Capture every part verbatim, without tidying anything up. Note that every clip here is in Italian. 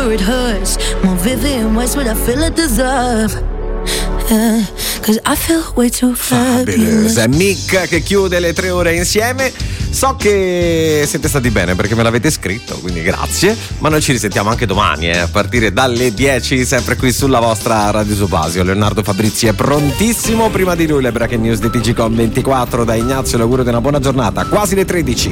sure it hurts. More vivid in ways what I feel I deserve. Yeah, cause I feel way too fabulous. È Mick che chiude le tre ore insieme. So che siete stati bene perché me l'avete scritto, quindi grazie. Ma noi ci risentiamo anche domani, eh, a partire dalle dieci, sempre qui sulla vostra Radio Subasio. Leonardo Fabrizi è prontissimo. Prima di lui le breaking news di T G Com ventiquattro. Da Ignazio l'augurio di una buona giornata. Quasi le tredici.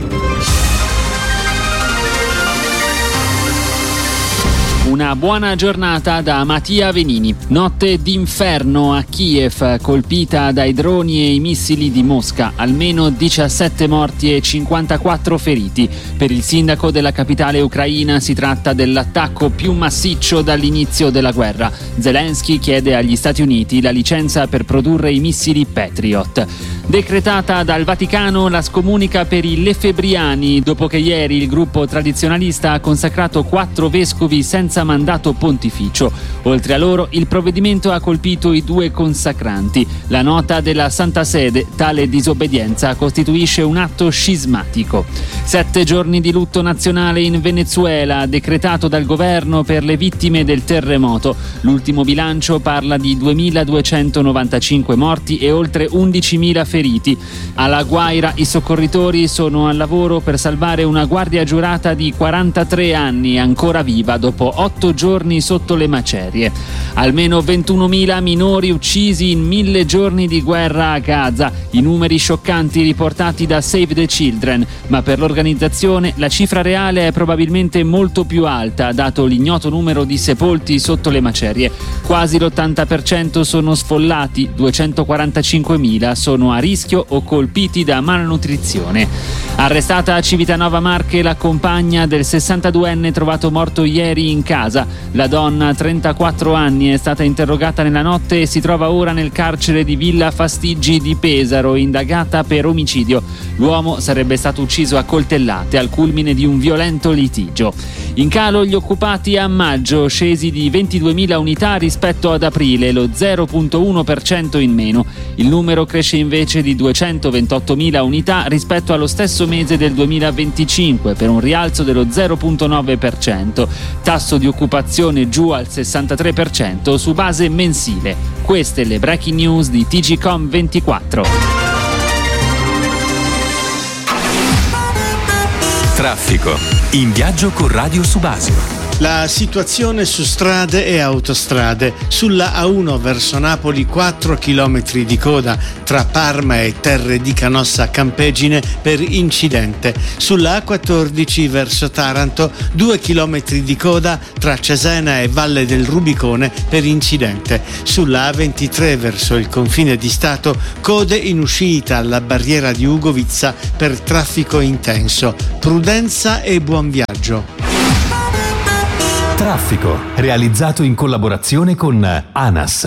Una buona giornata da Mattia Venini. Notte d'inferno a Kiev, colpita dai droni e i missili di Mosca. Almeno diciassette morti e cinquantaquattro feriti. Per il sindaco della capitale ucraina si tratta dell'attacco più massiccio dall'inizio della guerra. Zelensky chiede agli Stati Uniti la licenza per produrre i missili Patriot. Decretata dal Vaticano la scomunica per i lefebbriani, dopo che ieri il gruppo tradizionalista ha consacrato quattro vescovi senza mandato pontificio. Oltre a loro, il provvedimento ha colpito i due consacranti. La nota della Santa Sede: tale disobbedienza costituisce un atto scismatico. Sette giorni di lutto nazionale in Venezuela, decretato dal governo per le vittime del terremoto. L'ultimo bilancio parla di duemiladuecentonovantacinque morti e oltre undicimila feriti. Alla Guaira i soccorritori sono al lavoro per salvare una guardia giurata di quarantatré anni, ancora viva dopo otto giorni sotto le macerie. Almeno ventunomila minori uccisi in mille giorni di guerra a Gaza. I numeri scioccanti riportati da Save the Children, ma per l'organizzazione la cifra reale è probabilmente molto più alta, dato l'ignoto numero di sepolti sotto le macerie. Quasi l'ottanta per cento sono sfollati, duecentoquarantacinquemila sono a rischio o colpiti da malnutrizione. Arrestata a Civitanova Marche la compagna del sessantaduenne trovato morto ieri in casa. La donna, trentaquattro anni, è stata interrogata nella notte e si trova ora nel carcere di Villa Fastiggi di Pesaro, indagata per omicidio. L'uomo sarebbe stato ucciso a coltellate al culmine di un violento litigio. In calo gli occupati a maggio, scesi di ventiduemila unità rispetto ad aprile, lo zero virgola uno per cento in meno. Il numero cresce invece di duecentoventottomila unità rispetto allo stesso mese del duemilaventicinque, per un rialzo dello zero virgola nove per cento. Tasso di occupazione giù al sessantatré per cento su base mensile. Queste le breaking news di T G Com ventiquattro. Traffico. In viaggio con Radio Subasio. La situazione su strade e autostrade: sulla A uno verso Napoli quattro chilometri di coda tra Parma e Terre di Canossa Campegine per incidente. Sulla A quattordici verso Taranto due chilometri di coda tra Cesena e Valle del Rubicone per incidente. Sulla A ventitré verso il confine di Stato code in uscita alla barriera di Ugovizza per traffico intenso. Prudenza e buon viaggio. Traffico, realizzato in collaborazione con ANAS.